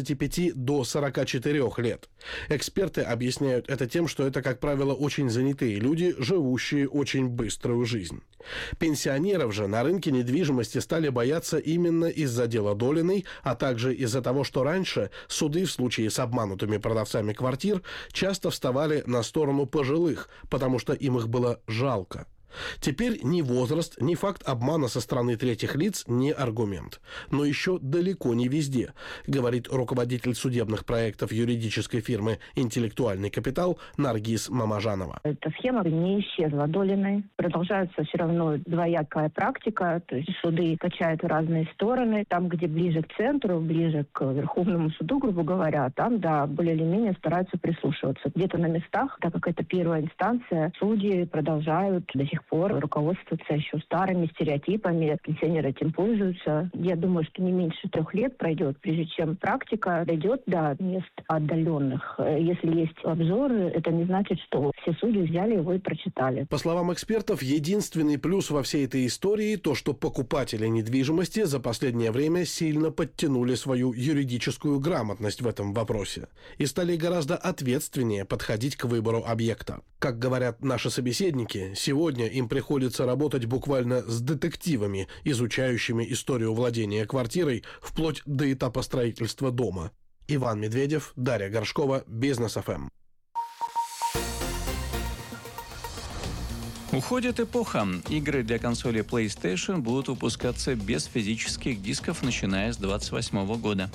25 до 44 лет. Эксперты объясняют это тем, что это, как правило, очень занятые люди, живущие очень быструю жизнь. Пенсионеров же на рынке недвижимости стали бояться именно из-за дела Долиной, а также из-за того, что раньше суды в случае с обманутыми продавцами квартир часто вставали на сторону пожилых, потому что им их было жалко. Теперь ни возраст, ни факт обмана со стороны третьих лиц не аргумент. Но еще далеко не везде, говорит руководитель судебных проектов юридической фирмы «Интеллектуальный капитал» Наргиз Мамажанова. Эта схема не исчезла Долиной. Продолжается все равно двоякая практика, то есть суды качают в разные стороны. Там, где ближе к центру, ближе к Верховному суду, грубо говоря, там, да, более или менее стараются прислушиваться. Где-то на местах, так как это первая инстанция, судьи продолжают до сих пор руководствоваться еще старыми стереотипами. Пенсионеры этим пользуются. Я думаю, что не меньше 3 лет пройдет, прежде чем практика дойдет до мест отдаленных. Если есть обзоры, это не значит, что все судьи взяли его и прочитали. По словам экспертов, единственный плюс во всей этой истории то, что покупатели недвижимости за последнее время сильно подтянули свою юридическую грамотность в этом вопросе и стали гораздо ответственнее подходить к выбору объекта. Как говорят наши собеседники, сегодня им приходится работать буквально с детективами, изучающими историю владения квартирой вплоть до этапа строительства дома. Иван Медведев, Дарья Горшкова, Бизнес ФМ. Уходит эпоха. Игры для консоли PlayStation будут выпускаться без физических дисков, начиная с 2028 года.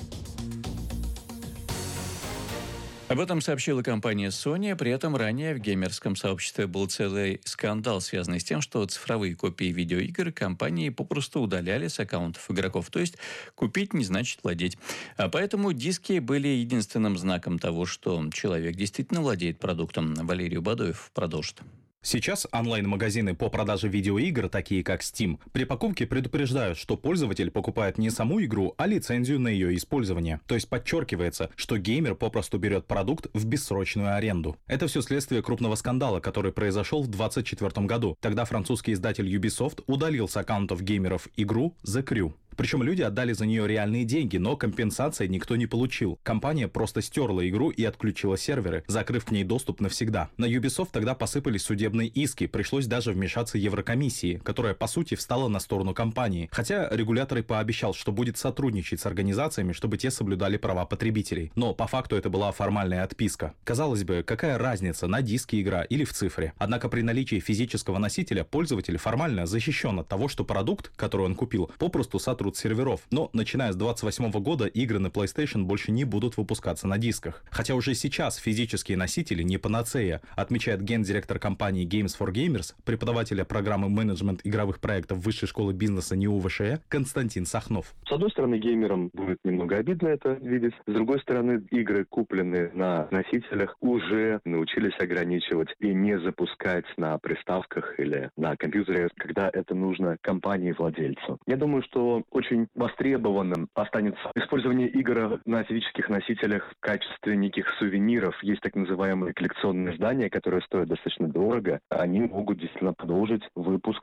Об этом сообщила компания Sony, при этом ранее в геймерском сообществе был целый скандал, связанный с тем, что цифровые копии видеоигр компании попросту удаляли с аккаунтов игроков, то есть купить не значит владеть. А поэтому диски были единственным знаком того, что человек действительно владеет продуктом. Валерий Бадоев продолжит. Сейчас онлайн-магазины по продаже видеоигр, такие как Steam, при покупке предупреждают, что пользователь покупает не саму игру, а лицензию на ее использование. То есть подчеркивается, что геймер попросту берет продукт в бессрочную аренду. Это все следствие крупного скандала, который произошел в 2024 году. Тогда французский издатель Ubisoft удалил с аккаунтов геймеров игру The Crew. Причем люди отдали за нее реальные деньги, но компенсации никто не получил. Компания просто стерла игру и отключила серверы, закрыв к ней доступ навсегда. На Ubisoft тогда посыпались судебные иски, пришлось даже вмешаться Еврокомиссии, которая по сути встала на сторону компании. Хотя регулятор и пообещал, что будет сотрудничать с организациями, чтобы те соблюдали права потребителей. Но по факту это была формальная отписка. Казалось бы, какая разница, на диске игра или в цифре? Однако при наличии физического носителя пользователь формально защищен от того, что продукт, который он купил, попросту сотрут серверов. Но начиная с 2028 года игры на PlayStation больше не будут выпускаться на дисках. Хотя уже сейчас физические носители не панацея, отмечает гендиректор компании Games for Gamers, преподавателя программы менеджмент игровых проектов Высшей школы бизнеса НИУ ВШЭ Константин Сахнов. С одной стороны, геймерам будет немного обидно это видеть. С другой стороны, игры, купленные на носителях, уже научились ограничивать и не запускать на приставках или на компьютере, когда это нужно компании-владельцу. Я думаю, что очень востребованным останется использование игр на физических носителях в качестве неких сувениров. Есть так называемые коллекционные издания, которые стоят достаточно дорого. Они могут действительно продолжить выпуск.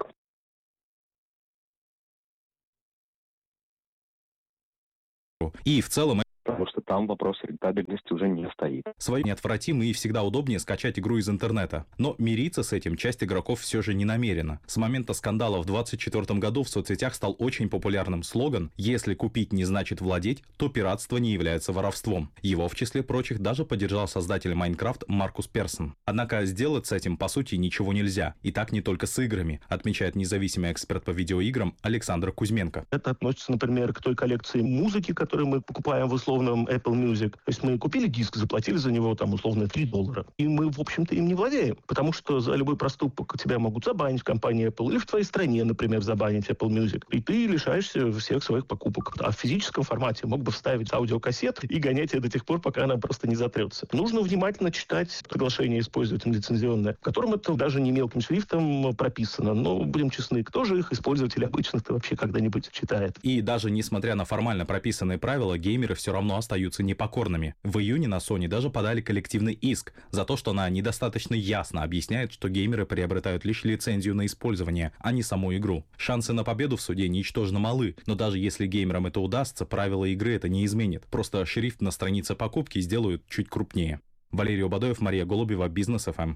И в целом Потому что там вопрос рентабельности уже не стоит. Свою неотвратимо и всегда удобнее скачать игру из интернета. Но мириться с этим часть игроков все же не намерена. С момента скандала в 2024 году в соцсетях стал очень популярным слоган «Если купить не значит владеть, то пиратство не является воровством». Его, в числе прочих, даже поддержал создатель Майнкрафт Маркус Персон. Однако сделать с этим, по сути, ничего нельзя. И так не только с играми, отмечает независимый эксперт по видеоиграм Александр Кузьменко. Это относится, например, к той коллекции музыки, которую мы покупаем в условном Apple Music. То есть мы купили диск, заплатили за него там условно $3. И мы, в общем-то, им не владеем. Потому что за любой проступок тебя могут забанить в компании Apple или в твоей стране, например, забанить Apple Music. И ты лишаешься всех своих покупок. А в физическом формате мог бы вставить аудиокассету и гонять ее до тех пор, пока она просто не затрется. Нужно внимательно читать приглашение использователя лицензионное, в котором это даже не мелким шрифтом прописано. Но, будем честны, кто же их использователь обычно-то вообще когда-нибудь читает? И даже несмотря на формально прописанные правила, геймеры все равно остаются непокорными. В июне на Sony даже подали коллективный иск за то, что она недостаточно ясно объясняет, что геймеры приобретают лишь лицензию на использование, а не саму игру. Шансы на победу в суде ничтожно малы, но даже если геймерам это удастся, правила игры это не изменит. Просто шрифт на странице покупки сделают чуть крупнее. Валерий Обадоев, Мария Голубева, Бизнес ФМ.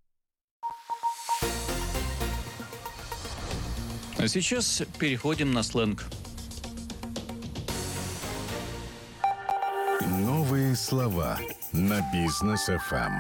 А сейчас переходим на сленг. Новые слова на Бизнес ФМ.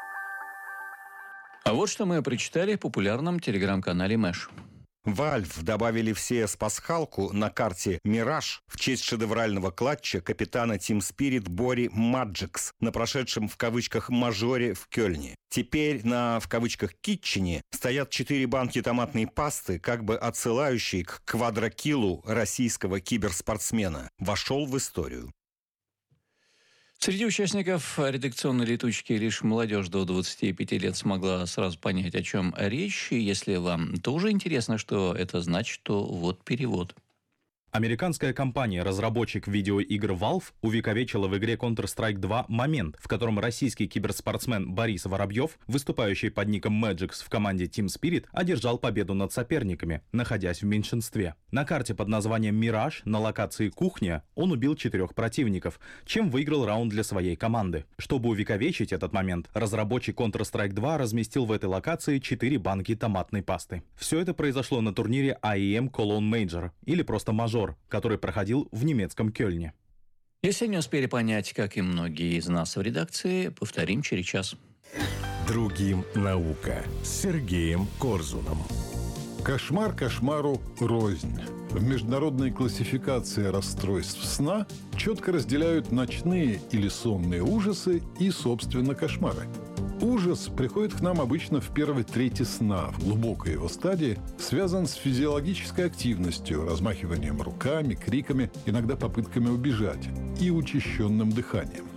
А вот что мы прочитали в популярном телеграм-канале Мэш. Valve добавили в CS-пасхалку на карте «Мираж» в честь шедеврального клатча капитана Team Spirit Бори Маджикс на прошедшем в кавычках «мажоре» в Кёльне. Теперь на в кавычках «китчене» стоят 4 банки томатной пасты, как бы отсылающие к квадрокилу российского киберспортсмена. Вошел в историю. Среди участников редакционной летучки лишь молодежь до 25 лет смогла сразу понять, о чем речь. И если вам тоже интересно, что это значит, то вот перевод. Американская компания-разработчик видеоигр Valve увековечила в игре Counter-Strike 2 момент, в котором российский киберспортсмен Борис Воробьев, выступающий под ником Magix в команде Team Spirit, одержал победу над соперниками, находясь в меньшинстве. На карте под названием «Мираж» на локации «Кухня» он убил 4 противников, чем выиграл раунд для своей команды. Чтобы увековечить этот момент, разработчик Counter-Strike 2 разместил в этой локации 4 банки томатной пасты. Все это произошло на турнире IEM Cologne Major, или просто «Мажор», который проходил в немецком Кёльне. Если не успели понять, как и многие из нас в редакции, повторим через час. Другим наука с Сергеем Корзуном. Кошмар кошмару рознь. В международной классификации расстройств сна четко разделяют ночные или сонные ужасы и, собственно, кошмары. Ужас приходит к нам обычно в первой трети сна, в глубокой его стадии, связан с физиологической активностью, размахиванием руками, криками, иногда попытками убежать и учащенным дыханием.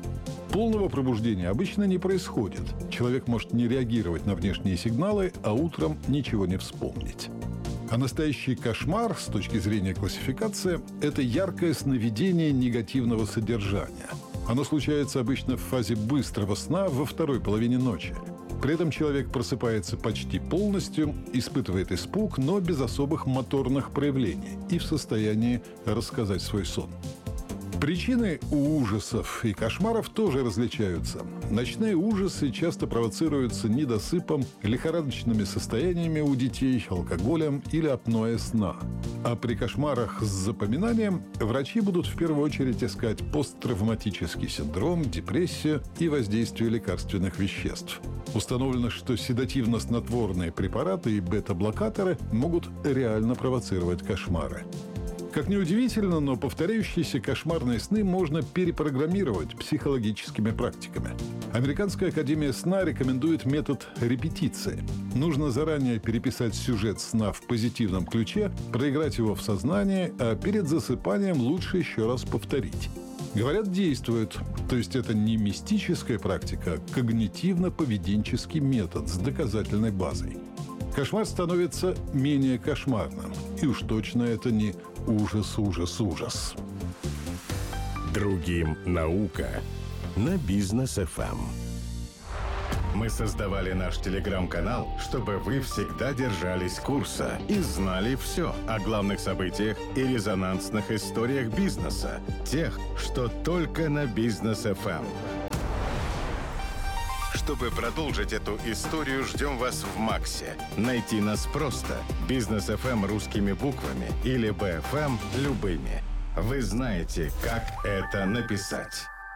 Полного пробуждения обычно не происходит. Человек может не реагировать на внешние сигналы, а утром ничего не вспомнить. А настоящий кошмар, с точки зрения классификации, это яркое сновидение негативного содержания. Оно случается обычно в фазе быстрого сна во второй половине ночи. При этом человек просыпается почти полностью, испытывает испуг, но без особых моторных проявлений и в состоянии рассказать свой сон. Причины у ужасов и кошмаров тоже различаются. Ночные ужасы часто провоцируются недосыпом, лихорадочными состояниями у детей, алкоголем или апноэ сна. А при кошмарах с запоминанием врачи будут в первую очередь искать посттравматический синдром, депрессию и воздействие лекарственных веществ. Установлено, что седативно-снотворные препараты и бета-блокаторы могут реально провоцировать кошмары. Как ни удивительно, но повторяющиеся кошмарные сны можно перепрограммировать психологическими практиками. Американская академия сна рекомендует метод репетиции. Нужно заранее переписать сюжет сна в позитивном ключе, проиграть его в сознании, а перед засыпанием лучше еще раз повторить. Говорят, действует. То есть это не мистическая практика, а когнитивно-поведенческий метод с доказательной базой. Кошмар становится менее кошмарным. И уж точно это не ужас, ужас, ужас. Другим наука на Бизнес ФМ. Мы создавали наш телеграм-канал, чтобы вы всегда держались курса и знали все о главных событиях и резонансных историях бизнеса. Тех, что только на Бизнес ФМ. Чтобы продолжить эту историю, ждем вас в Максе. Найти нас просто. Бизнес ФМ русскими буквами или БФМ любыми. Вы знаете, как это написать.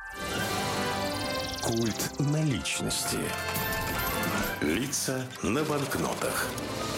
Культ наличности. Лица на банкнотах.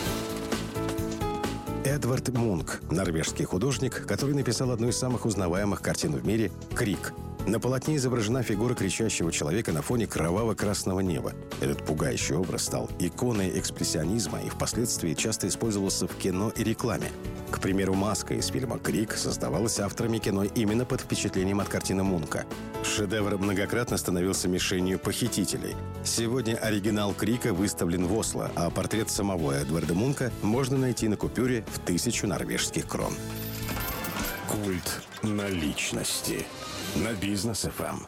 Эдвард Мунк, норвежский художник, который написал одну из самых узнаваемых картин в мире «Крик». На полотне изображена фигура кричащего человека на фоне кроваво-красного неба. Этот пугающий образ стал иконой экспрессионизма и впоследствии часто использовался в кино и рекламе. К примеру, маска из фильма «Крик» создавалась авторами кино именно под впечатлением от картины Мунка. Шедевр многократно становился мишенью похитителей. Сегодня оригинал «Крика» выставлен в Осло, а портрет самого Эдварда Мунка можно найти на купюре в 1000 норвежских крон. Культ наличности. На Бизнес ФМ.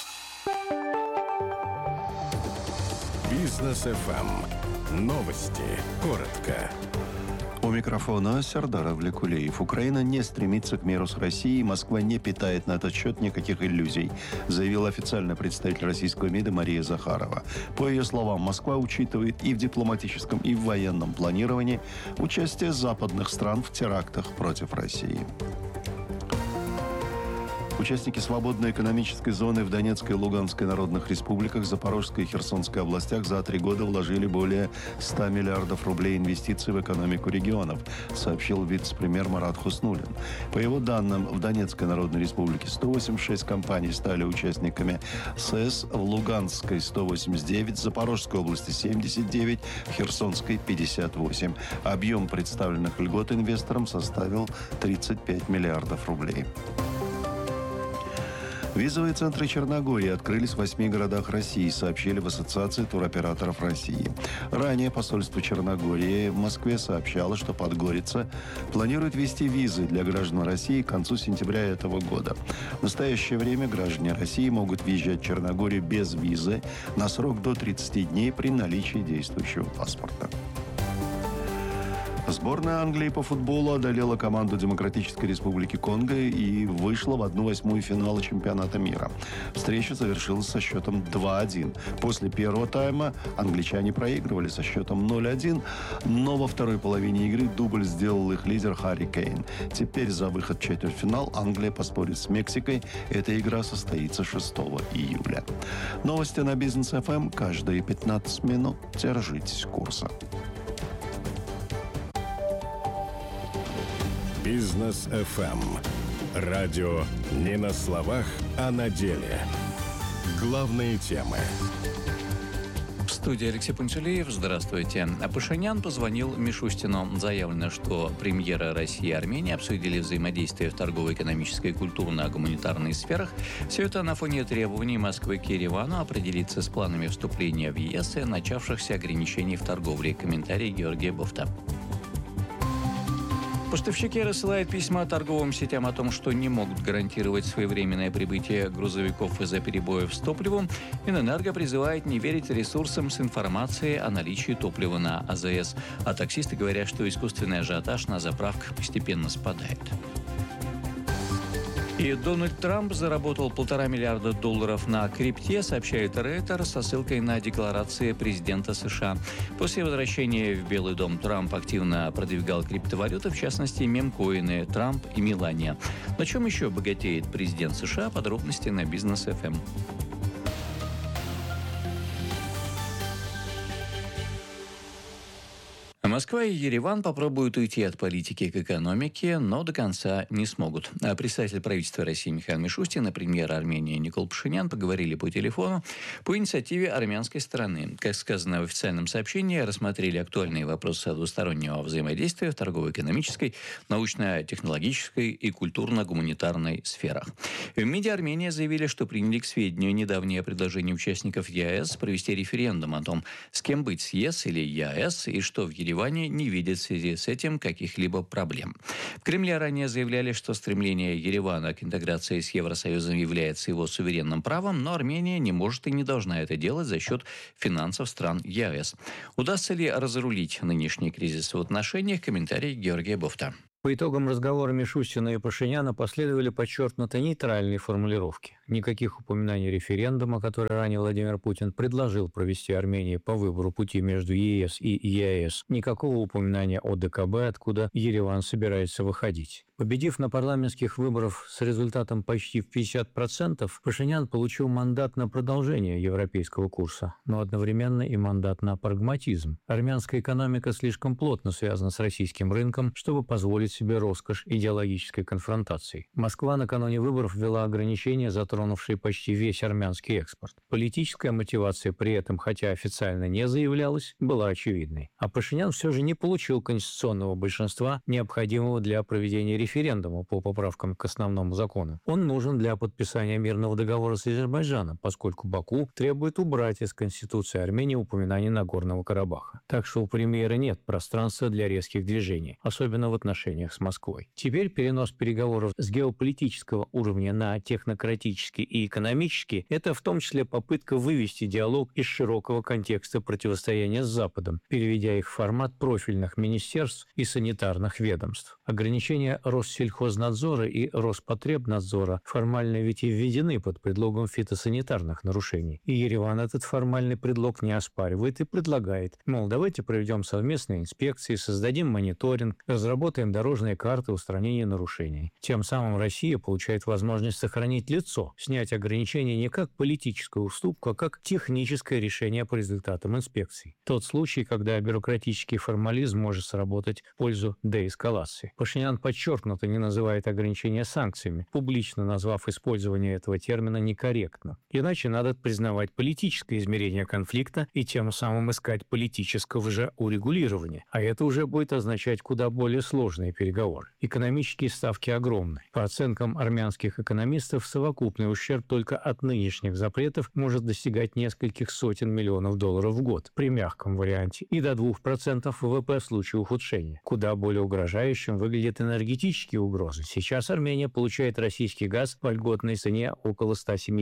Бизнес ФМ. Новости. Коротко. У микрофона Сердар Авлекулеев. Украина не стремится к миру с Россией. Москва не питает на этот счет никаких иллюзий, заявил официальный представитель российского МИДа Мария Захарова. По ее словам, Москва учитывает и в дипломатическом, и в военном планировании участие западных стран в терактах против России. Участники свободной экономической зоны в Донецкой и Луганской народных республиках, Запорожской и Херсонской областях за 3 года вложили более 100 миллиардов рублей инвестиций в экономику регионов, сообщил вице-премьер Марат Хуснуллин. По его данным, в Донецкой народной республике 186 компаний стали участниками СЭС, в Луганской 189, в Запорожской области 79, в Херсонской 58. Объем представленных льгот инвесторам составил 35 миллиардов рублей. Визовые центры Черногории открылись в 8 городах России, сообщили в Ассоциации туроператоров России. Ранее посольство Черногории в Москве сообщало, что Подгорица планирует ввести визы для граждан России к концу сентября этого года. В настоящее время граждане России могут въезжать в Черногорию без визы на срок до 30 дней при наличии действующего паспорта. Сборная Англии по футболу одолела команду Демократической Республики Конго и вышла в 1/8 финала чемпионата мира. Встреча завершилась со счетом 2-1. После первого тайма англичане проигрывали со счетом 0-1, но во второй половине игры дубль сделал их лидер Харри Кейн. Теперь за выход в четвертьфинал Англия поспорит с Мексикой. Эта игра состоится 6 июля. Новости на Бизнес ФМ каждые 15 минут. Держитесь курса. Бизнес ФМ. Радио не на словах, а на деле. Главные темы. В студии Алексей Панчалеев. Здравствуйте. Пашинян позвонил Мишустину. Заявлено, что премьеры России и Армении обсудили взаимодействие в торгово-экономической, культурно-гуманитарной сферах. Все это на фоне требований Москвы к Еревану определиться с планами вступления в ЕС и начавшихся ограничений в торговле. Комментарий Георгия Бофта. Поставщики рассылают письма торговым сетям о том, что не могут гарантировать своевременное прибытие грузовиков из-за перебоев с топливом. Минэнерго призывает не верить ресурсам с информацией о наличии топлива на АЗС. А таксисты говорят, что искусственный ажиотаж на заправках постепенно спадает. И Дональд Трамп заработал $1,5 миллиарда на крипте, сообщает Рейтер со ссылкой на декларации президента США. После возвращения в Белый дом Трамп активно продвигал криптовалюты, в частности, мемкоины Трамп и Мелания. На чем еще богатеет президент США? Подробности на Бизнес ФМ. Москва и Ереван попробуют уйти от политики к экономике, но до конца не смогут. Представитель правительства России Михаил Мишустин и премьер Армении Никол Пашинян поговорили по телефону по инициативе армянской стороны. Как сказано в официальном сообщении, рассмотрели актуальные вопросы двустороннего взаимодействия в торгово-экономической, научно-технологической и культурно-гуманитарной сферах. В МИДе Армении заявили, что приняли к сведению недавнее предложение участников ЕАЭС провести референдум о том, с кем быть, с ЕС или ЕАЭС, и что в Ереване не видит в связи с этим каких-либо проблем. В Кремле ранее заявляли, что стремление Еревана к интеграции с Евросоюзом является его суверенным правом, но Армения не может и не должна это делать за счет финансов стран ЕАЭС. Удастся ли разрулить нынешний кризис в отношениях? Комментарий Георгия Бофта. По итогам разговора Мишустина и Пашиняна последовали подчеркнуто нейтральные формулировки. Никаких упоминаний референдума, который ранее Владимир Путин предложил провести Армении по выбору пути между ЕС и ЕАЭС. Никакого упоминания о ДКБ, откуда Ереван собирается выходить. Победив на парламентских выборах с результатом почти в 50%, Пашинян получил мандат на продолжение европейского курса, но одновременно и мандат на прагматизм. Армянская экономика слишком плотно связана с российским рынком, чтобы позволить себе роскошь идеологической конфронтации. Москва накануне выборов ввела ограничения, затронувшие почти весь армянский экспорт. Политическая мотивация при этом, хотя официально не заявлялась, была очевидной. А Пашинян все же не получил конституционного большинства, необходимого для проведения референдума по поправкам к основному закону. Он нужен для подписания мирного договора с Азербайджаном, поскольку Баку требует убрать из Конституции Армении упоминание Нагорного Карабаха. Так что у премьера нет пространства для резких движений, особенно в отношениях с Москвой. Теперь перенос переговоров с геополитического уровня на технократический и экономический – это в том числе попытка вывести диалог из широкого контекста противостояния с Западом, переведя их в формат профильных министерств и санитарных ведомств. Ограничения Россельхознадзора и Роспотребнадзора формально ведь и введены под предлогом фитосанитарных нарушений. И Ереван этот формальный предлог не оспаривает и предлагает, мол, давайте проведем совместные инспекции, создадим мониторинг, разработаем дорожные карты устранения нарушений. Тем самым Россия получает возможность сохранить лицо, снять ограничения не как политическую уступку, а как техническое решение по результатам инспекций. Тот случай, когда бюрократический формализм может сработать в пользу деэскалации. Пашинян подчеркнуто не называет ограничения санкциями, публично назвав использование этого термина некорректно. Иначе надо признавать политическое измерение конфликта и тем самым искать политического же урегулирования. А это уже будет означать куда более сложные переговоры. Экономические ставки огромны. По оценкам армянских экономистов, совокупный ущерб только от нынешних запретов может достигать нескольких сотен миллионов долларов в год при мягком варианте и до 2% ВВП в случае ухудшения. Куда более угрожающим выглядят энергетические угрозы. Сейчас Армения получает российский газ по льготной цене около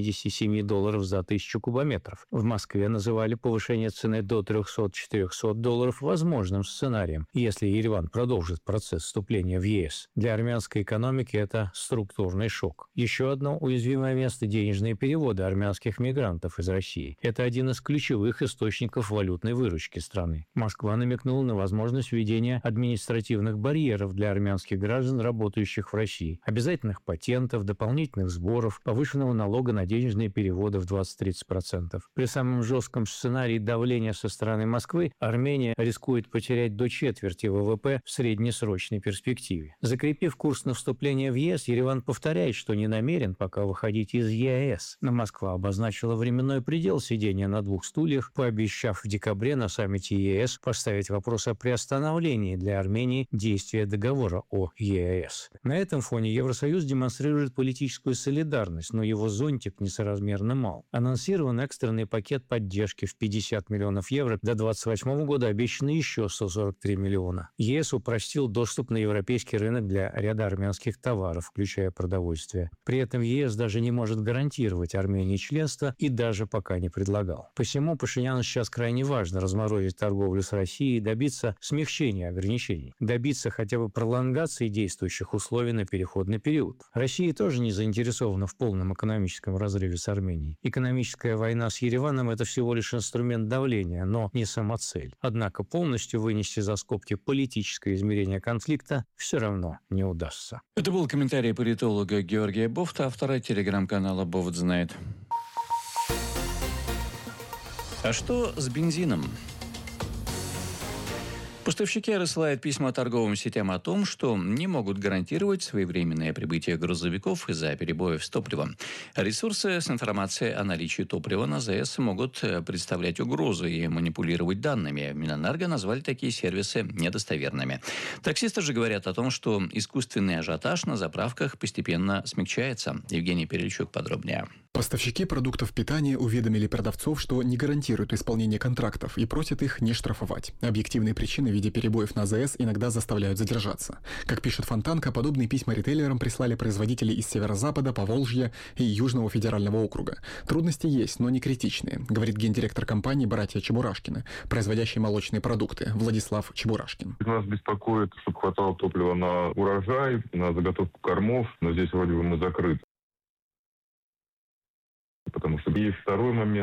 $177 за 1000 кубометров. В Москве называли повышение цены до $300-400 возможным сценарием, если Ереван продолжит процесс вступления в ЕС. Для армянской экономики это структурный шок. Еще одно уязвимое место – денежные переводы армянских мигрантов из России. Это один из ключевых источников валютной выручки страны. Москва намекнула на возможность введения административных барьеров для армянских граждан, работающих в России, обязательных патентов, дополнительных сборов, повышенного налога на денежные переводы в 20-30%. При самом жестком сценарии давления со стороны Москвы Армения рискует потерять до четверти ВВП в среднесрочной перспективе. перспективе. Закрепив курс на вступление в ЕС, Ереван повторяет, что не намерен пока выходить из ЕАЭС. Но Москва обозначила временной предел сидения на двух стульях, пообещав в декабре на саммите ЕС поставить вопрос о приостановлении для Армении действия договора о ЕАЭС. На этом фоне Евросоюз демонстрирует политическую солидарность, но его зонтик несоразмерно мал. Анонсирован экстренный пакет поддержки в 50 миллионов евро. До 2028 года обещано еще 143 миллиона. ЕС упростил доступ на европейский рынок для ряда армянских товаров, включая продовольствие. При этом ЕС даже не может гарантировать Армении членство и даже пока не предлагал. Посему Пашиняну сейчас крайне важно разморозить торговлю с Россией и добиться смягчения ограничений, добиться хотя бы пролонгации действующих условий на переходный период. Россия тоже не заинтересована в полном экономическом разрыве с Арменией. Экономическая война с Ереваном – это всего лишь инструмент давления, но не самоцель. Однако полностью вынести за скобки политическое измерение конфликта все равно не удастся. Это был комментарий политолога Георгия Бофта, автора телеграм-канала «Бофт знает». А что с бензином? Поставщики рассылают письма торговым сетям о том, что не могут гарантировать своевременное прибытие грузовиков из-за перебоев с топливом. Ресурсы с информацией о наличии топлива на ЗС могут представлять угрозу и манипулировать данными. Минэнерго назвали такие сервисы недостоверными. Таксисты же говорят о том, что искусственный ажиотаж на заправках постепенно смягчается. Евгений Перельчук подробнее. Поставщики продуктов питания уведомили продавцов, что не гарантируют исполнение контрактов и просят их не штрафовать. Объективные причины в виде перебоев на АЗС иногда заставляют задержаться. Как пишет Фонтанка, подобные письма ритейлерам прислали производители из Северо-Запада, Поволжья и Южного федерального округа. Трудности есть, но не критичные, говорит гендиректор компании «Братья Чебурашкины», производящие молочные продукты, Владислав Чебурашкин. Нас беспокоит, чтобы хватало топлива на урожай, на заготовку кормов, но здесь вроде бы мы закрыты. Потому что есть второй момент.